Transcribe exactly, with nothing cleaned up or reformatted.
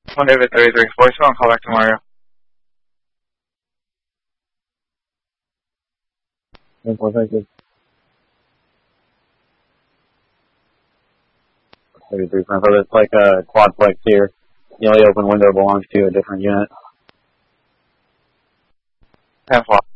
One David thirty-three, voicemail and call back to Mario. Well, thank you. thirty-three, so it's like a quadplex here. The only open window belongs to a different unit. ten four.